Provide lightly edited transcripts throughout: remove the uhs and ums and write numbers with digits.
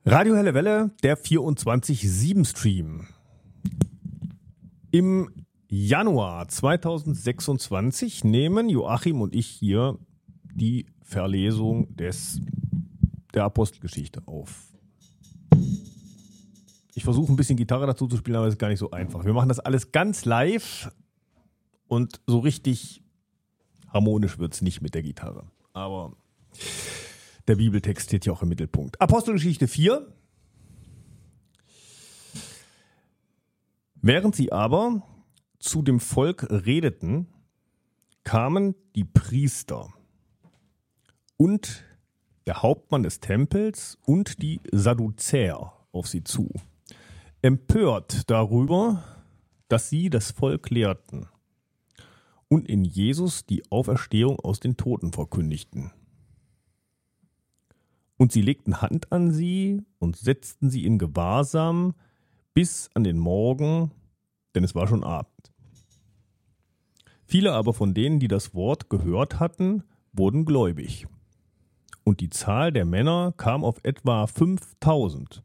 Radio Helle Welle, der 24/7-Stream. Im Januar 2026 nehmen Joachim und ich hier die Verlesung der Apostelgeschichte auf. Ich versuche ein bisschen Gitarre dazu zu spielen, aber es ist gar nicht so einfach. Wir machen das alles ganz live und so richtig harmonisch wird es nicht mit der Gitarre. Aber der Bibeltext steht ja auch im Mittelpunkt. Apostelgeschichte 4. Während sie aber zu dem Volk redeten, kamen die Priester und der Hauptmann des Tempels und die Sadduzäer auf sie zu, empört darüber, dass sie das Volk lehrten und in Jesus die Auferstehung aus den Toten verkündigten. Und sie legten Hand an sie und setzten sie in Gewahrsam bis an den Morgen, denn es war schon Abend. Viele aber von denen, die das Wort gehört hatten, wurden gläubig. Und die Zahl der Männer kam auf etwa 5.000.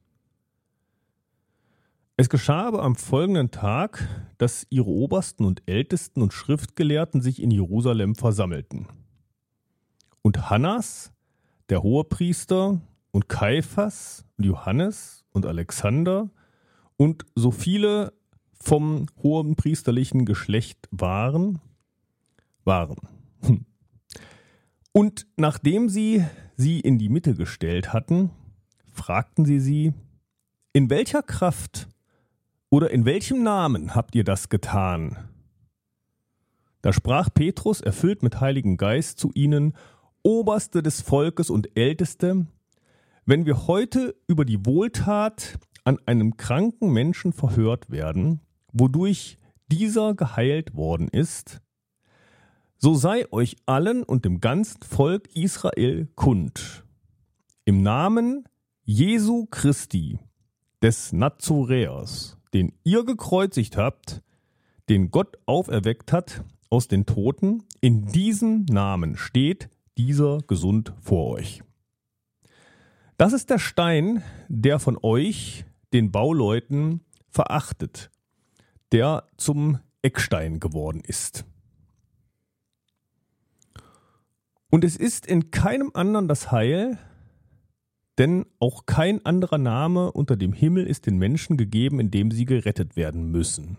Es geschah aber am folgenden Tag, dass ihre Obersten und Ältesten und Schriftgelehrten sich in Jerusalem versammelten. Und Hannas, der Hohepriester, und Kaiphas und Johannes und Alexander und so viele vom hohen priesterlichen Geschlecht waren. Und nachdem sie in die Mitte gestellt hatten, fragten sie, in welcher Kraft oder in welchem Namen habt ihr das getan? Da sprach Petrus, erfüllt mit Heiligem Geist, zu ihnen: Oberste des Volkes und Älteste, wenn wir heute über die Wohltat an einem kranken Menschen verhört werden, wodurch dieser geheilt worden ist, so sei euch allen und dem ganzen Volk Israel kund. Im Namen Jesu Christi, des Nazoräers, den ihr gekreuzigt habt, den Gott auferweckt hat aus den Toten, in diesem Namen steht dieser gesund vor euch. Das ist der Stein, der von euch, den Bauleuten, verachtet, der zum Eckstein geworden ist. Und es ist in keinem anderen das Heil, denn auch kein anderer Name unter dem Himmel ist den Menschen gegeben, in dem sie gerettet werden müssen.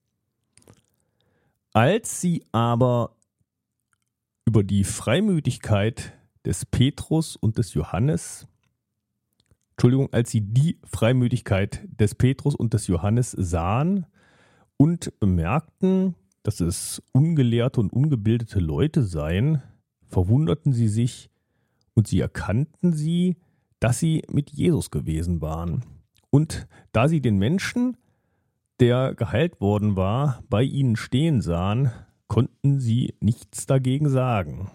Als sie aber über die Freimütigkeit des Petrus und des Johannes, als sie die Freimütigkeit des Petrus und des Johannes sahen und bemerkten, dass es ungelehrte und ungebildete Leute seien, verwunderten sie sich und sie erkannten sie, dass sie mit Jesus gewesen waren. Und da sie den Menschen, der geheilt worden war, bei ihnen stehen sahen, konnten sie nichts dagegen sagen.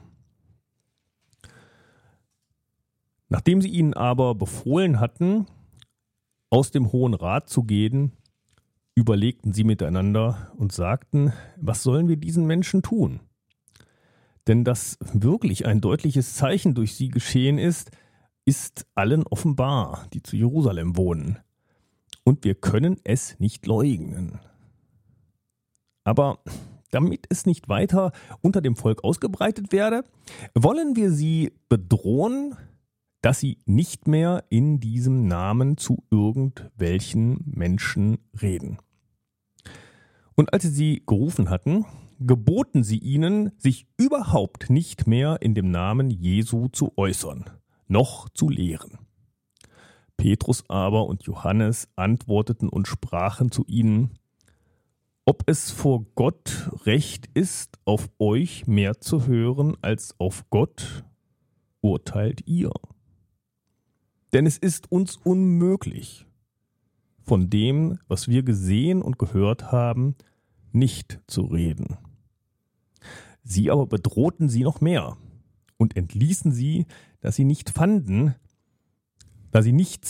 Nachdem sie ihnen aber befohlen hatten, aus dem Hohen Rat zu gehen, überlegten sie miteinander und sagten: Was sollen wir diesen Menschen tun? Denn dass wirklich ein deutliches Zeichen durch sie geschehen ist allen offenbar, die zu Jerusalem wohnen. Und wir können es nicht leugnen. Aber damit es nicht weiter unter dem Volk ausgebreitet werde, wollen wir sie bedrohen, dass sie nicht mehr in diesem Namen zu irgendwelchen Menschen reden. Und als sie gerufen hatten, geboten sie ihnen, sich überhaupt nicht mehr in dem Namen Jesu zu äußern, noch zu lehren. Petrus aber und Johannes antworteten und sprachen zu ihnen: Ob es vor Gott recht ist, auf euch mehr zu hören als auf Gott, urteilt ihr. Denn es ist uns unmöglich, von dem, was wir gesehen und gehört haben, nicht zu reden. Sie aber bedrohten sie noch mehr und entließen sie, da sie nichts fanden, da sie nicht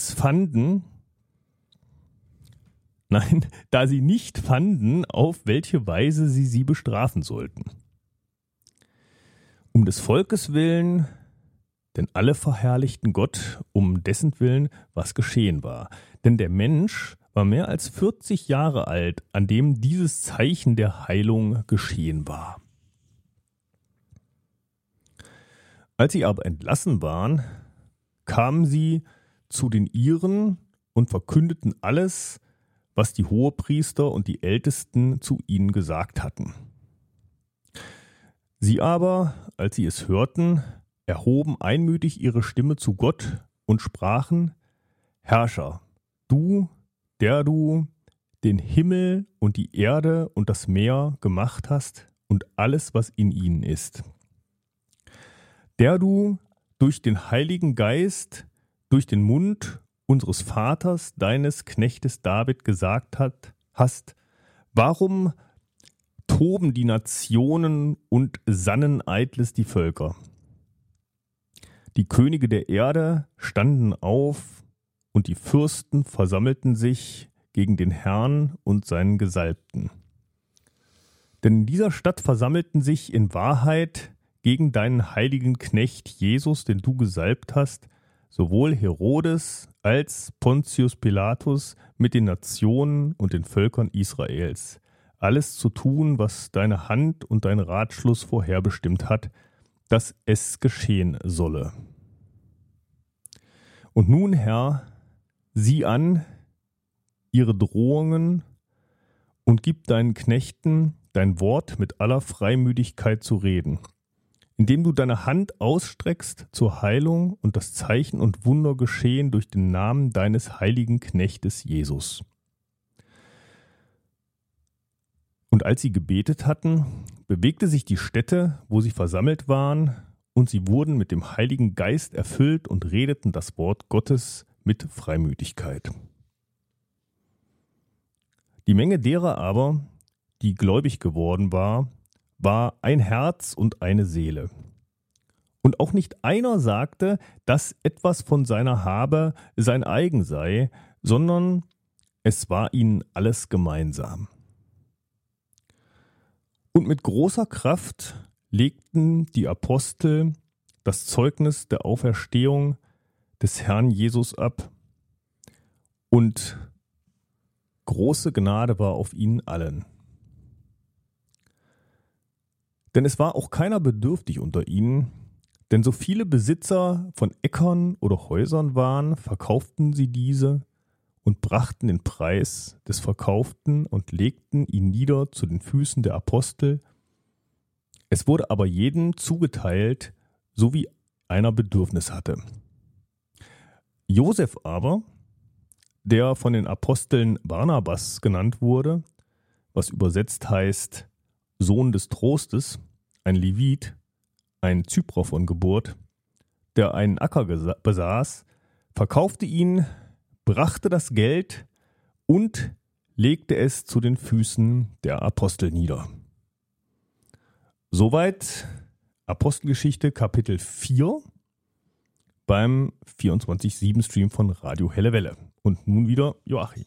fanden, auf welche Weise sie bestrafen sollten. Um des Volkes willen denn alle verherrlichten Gott, um dessen Willen was geschehen war. Denn der Mensch war mehr als 40 Jahre alt, an dem dieses Zeichen der Heilung geschehen war. Als sie aber entlassen waren, kamen sie zu den Iren und verkündeten alles, was die Hohepriester und die Ältesten zu ihnen gesagt hatten. Sie aber, als sie es hörten, erhoben einmütig ihre Stimme zu Gott und sprachen: Herrscher, du, der du den Himmel und die Erde und das Meer gemacht hast und alles, was in ihnen ist, der du durch den Heiligen Geist, durch den Mund unseres Vaters, deines Knechtes David gesagt hast, warum toben die Nationen und sannen eitles die Völker? Die Könige der Erde standen auf und die Fürsten versammelten sich gegen den Herrn und seinen Gesalbten. Denn in dieser Stadt versammelten sich in Wahrheit gegen deinen heiligen Knecht Jesus, den du gesalbt hast, sowohl Herodes als Pontius Pilatus mit den Nationen und den Völkern Israels, alles zu tun, was deine Hand und dein Ratschluss vorherbestimmt hat, dass es geschehen solle. Und nun, Herr, sieh an ihre Drohungen und gib deinen Knechten dein Wort mit aller Freimütigkeit zu reden, indem du deine Hand ausstreckst zur Heilung und das Zeichen und Wunder geschehen durch den Namen deines heiligen Knechtes Jesus. Und als sie gebetet hatten, bewegte sich die Stätte, wo sie versammelt waren, und sie wurden mit dem Heiligen Geist erfüllt und redeten das Wort Gottes mit Freimütigkeit. Die Menge derer aber, die gläubig geworden war ein Herz und eine Seele. Und auch nicht einer sagte, dass etwas von seiner Habe sein eigen sei, sondern es war ihnen alles gemeinsam. Und mit großer Kraft legten die Apostel das Zeugnis der Auferstehung des Herrn Jesus ab, und große Gnade war auf ihnen allen. Denn es war auch keiner bedürftig unter ihnen, denn so viele Besitzer von Äckern oder Häusern waren, verkauften sie diese und brachten den Preis des Verkauften und legten ihn nieder zu den Füßen der Apostel. Es wurde aber jedem zugeteilt, so wie einer Bedürfnis hatte. Josef aber, der von den Aposteln Barnabas genannt wurde, was übersetzt heißt Sohn des Trostes, ein Levit, ein Zyprer von Geburt, der einen Acker besaß, verkaufte ihn, brachte das Geld und legte es zu den Füßen der Apostel nieder. Soweit Apostelgeschichte Kapitel 4 beim 24/7-Stream von Radio Helle Welle. Und nun wieder Joachim.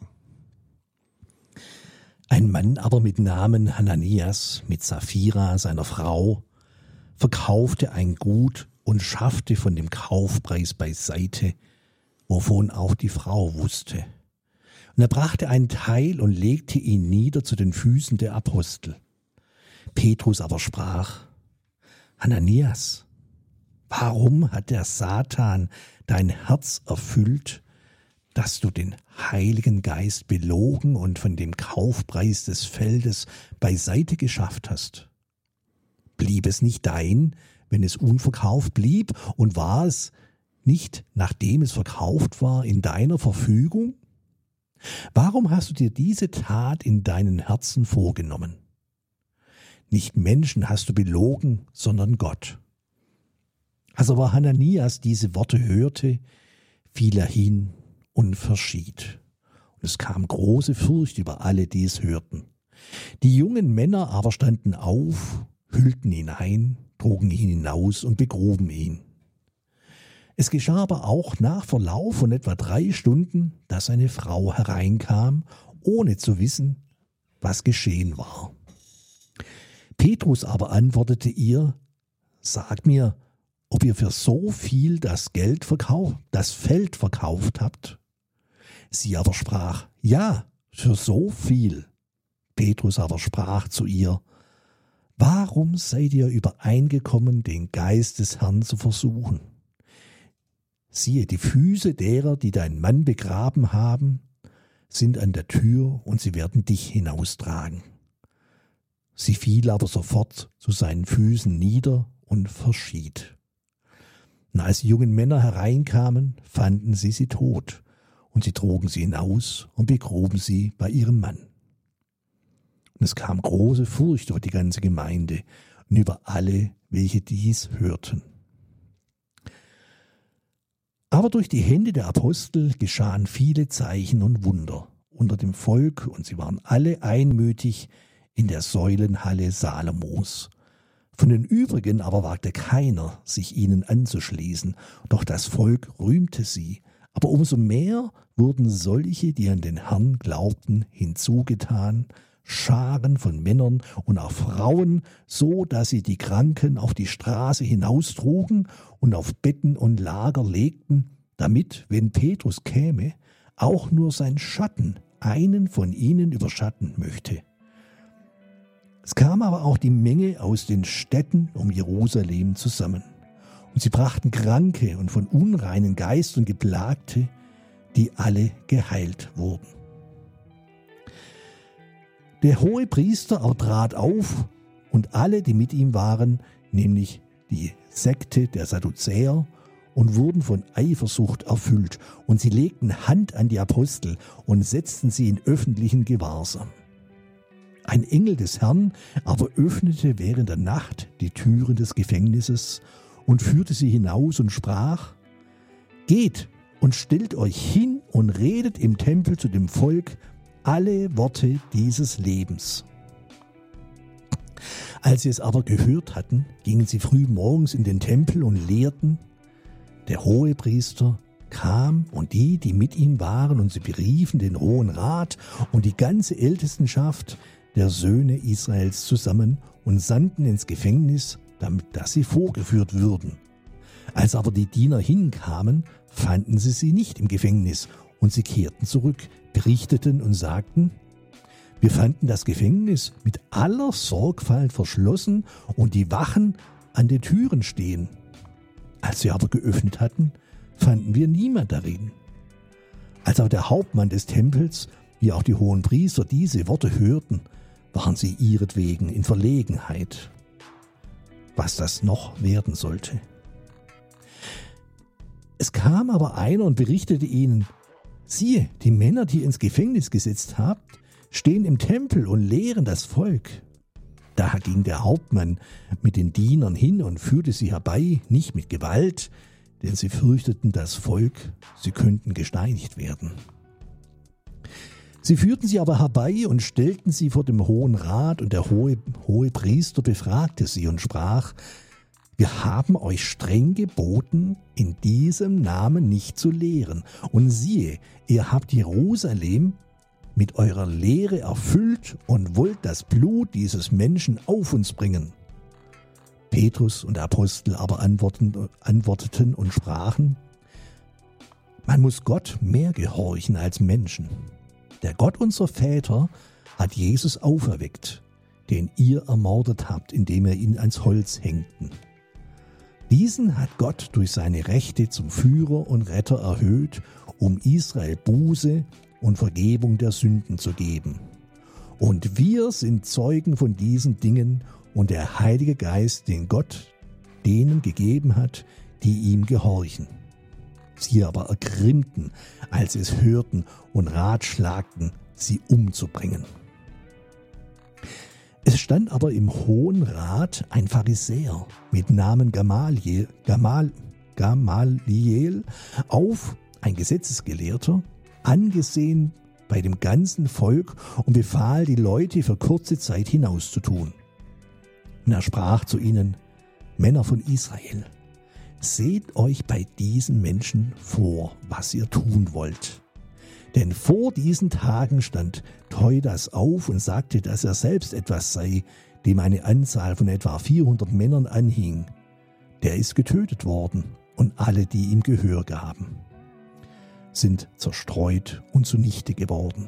Ein Mann aber mit Namen Hananias, mit Sapphira, seiner Frau, verkaufte ein Gut und schaffte von dem Kaufpreis beiseite, wovon auch die Frau wusste. Und er brachte einen Teil und legte ihn nieder zu den Füßen der Apostel. Petrus aber sprach: Hananias, warum hat der Satan dein Herz erfüllt, dass du den Heiligen Geist belogen und von dem Kaufpreis des Feldes beiseite geschafft hast? Blieb es nicht dein, wenn es unverkauft blieb, und war es nicht, nachdem es verkauft war, in deiner Verfügung? Warum hast du dir diese Tat in deinen Herzen vorgenommen? Nicht Menschen hast du belogen, sondern Gott. Als aber Hananias diese Worte hörte, fiel er hin und verschied. Und es kam große Furcht über alle, die es hörten. Die jungen Männer aber standen auf, hüllten ihn ein, trugen ihn hinaus und begruben ihn. Es geschah aber auch nach Verlauf von etwa 3 Stunden, dass eine Frau hereinkam, ohne zu wissen, was geschehen war. Petrus aber antwortete ihr: Sag mir, ob ihr für so viel das Feld verkauft habt? Sie aber sprach, ja, für so viel. Petrus aber sprach zu ihr, warum seid ihr übereingekommen, den Geist des Herrn zu versuchen? Siehe, die Füße derer, die deinen Mann begraben haben, sind an der Tür und sie werden dich hinaustragen. Sie fiel aber sofort zu seinen Füßen nieder und verschied. Und als die jungen Männer hereinkamen, fanden sie tot, und sie trugen sie hinaus und begruben sie bei ihrem Mann. Und es kam große Furcht über die ganze Gemeinde und über alle, welche dies hörten. Aber durch die Hände der Apostel geschahen viele Zeichen und Wunder unter dem Volk, und sie waren alle einmütig in der Säulenhalle Salomos. Von den übrigen aber wagte keiner, sich ihnen anzuschließen, doch das Volk rühmte sie. Aber umso mehr wurden solche, die an den Herrn glaubten, hinzugetan, Scharen von Männern und auch Frauen, so dass sie die Kranken auf die Straße hinaustrugen und auf Betten und Lager legten, damit, wenn Petrus käme, auch nur sein Schatten einen von ihnen überschatten möchte. Es kam aber auch die Menge aus den Städten um Jerusalem zusammen, und sie brachten Kranke und von unreinen Geistern Geplagte, die alle geheilt wurden. Der Hohepriester aber trat auf, und alle, die mit ihm waren, nämlich die Sekte der Sadduzäer, und wurden von Eifersucht erfüllt, und sie legten Hand an die Apostel und setzten sie in öffentlichen Gewahrsam. Ein Engel des Herrn aber öffnete während der Nacht die Türen des Gefängnisses und führte sie hinaus und sprach, geht und stellt euch hin und redet im Tempel zu dem Volk alle Worte dieses Lebens. Als sie es aber gehört hatten, gingen sie früh morgens in den Tempel und lehrten. Der Hohepriester kam und die mit ihm waren, und sie beriefen den Hohen Rat und die ganze Ältestenschaft der Söhne Israels zusammen und sandten ins Gefängnis, damit dass sie vorgeführt würden. Als aber die Diener hinkamen, fanden sie nicht im Gefängnis, und sie kehrten zurück, berichteten und sagten, wir fanden das Gefängnis mit aller Sorgfalt verschlossen und die Wachen an den Türen stehen. Als sie aber geöffnet hatten, fanden wir niemand darin. Als aber der Hauptmann des Tempels, wie auch die hohen Priester diese Worte hörten, waren sie ihretwegen in Verlegenheit, was das noch werden sollte. Es kam aber einer und berichtete ihnen, siehe, die Männer, die ihr ins Gefängnis gesetzt habt, stehen im Tempel und lehren das Volk. Da ging der Hauptmann mit den Dienern hin und führte sie herbei, nicht mit Gewalt, denn sie fürchteten das Volk, sie könnten gesteinigt werden. Sie führten sie aber herbei und stellten sie vor dem Hohen Rat, und der hohe Priester befragte sie und sprach, wir haben euch streng geboten, in diesem Namen nicht zu lehren. Und siehe, ihr habt Jerusalem mit eurer Lehre erfüllt und wollt das Blut dieses Menschen auf uns bringen. Petrus und der Apostel aber antworteten und sprachen, man muss Gott mehr gehorchen als Menschen. Der Gott unserer Väter hat Jesus auferweckt, den ihr ermordet habt, indem ihr ihn ans Holz hängten. Diesen hat Gott durch seine Rechte zum Führer und Retter erhöht, um Israel Buße und Vergebung der Sünden zu geben. Und wir sind Zeugen von diesen Dingen, und der Heilige Geist, den Gott denen gegeben hat, die ihm gehorchen. Sie aber ergrimmten, als sie es hörten, und ratschlagten, sie umzubringen. Es stand aber im Hohen Rat ein Pharisäer mit Namen Gamaliel auf, ein Gesetzesgelehrter, angesehen bei dem ganzen Volk, und befahl, die Leute für kurze Zeit hinauszutun. Und er sprach zu ihnen, Männer von Israel, seht euch bei diesen Menschen vor, was ihr tun wollt. Denn vor diesen Tagen stand Theudas auf und sagte, dass er selbst etwas sei, dem eine Anzahl von etwa 400 Männern anhing. der ist getötet worden, und alle, die ihm Gehör gaben, sind zerstreut und zunichte geworden.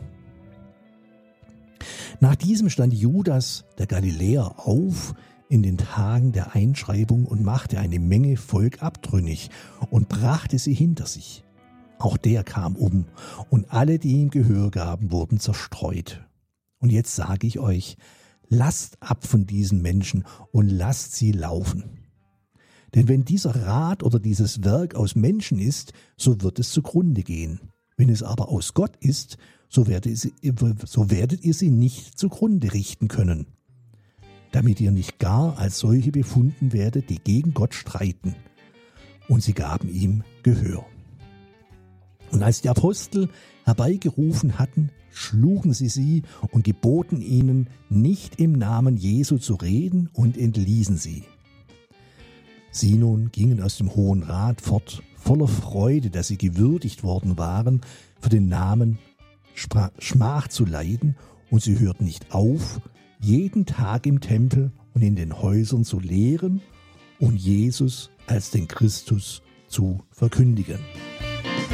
Nach diesem stand Judas, der Galiläer, auf in den Tagen der Einschreibung und machte eine Menge Volk abtrünnig und brachte sie hinter sich. Auch der kam um, und alle, die ihm Gehör gaben, wurden zerstreut. Und jetzt sage ich euch, lasst ab von diesen Menschen und lasst sie laufen. Denn wenn dieser Rat oder dieses Werk aus Menschen ist, so wird es zugrunde gehen. Wenn es aber aus Gott ist, so werdet ihr sie nicht zugrunde richten können, damit ihr nicht gar als solche befunden werdet, die gegen Gott streiten. Und sie gaben ihm Gehör. Und als die Apostel herbeigerufen hatten, schlugen sie und geboten ihnen, nicht im Namen Jesu zu reden, und entließen sie. Sie nun gingen aus dem Hohen Rat fort, voller Freude, dass sie gewürdigt worden waren, für den Namen Schmach zu leiden, und sie hörten nicht auf, jeden Tag im Tempel und in den Häusern zu lehren und Jesus als den Christus zu verkündigen.